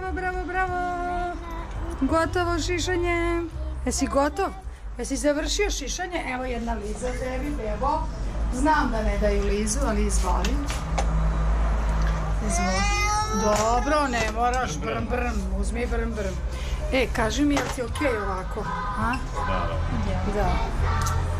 bravo, bravo, bravo. Gotovo šišanje. Jesi gotov? Jesi završio šišanje? Evo jedna Liza tebi, bebo. Znam da ne daju Lizu, ali izvoli. Dobro, ne moraš, brm, brm, uzmi brm, brm. Kaži mi, jel ti okej ovako? Da.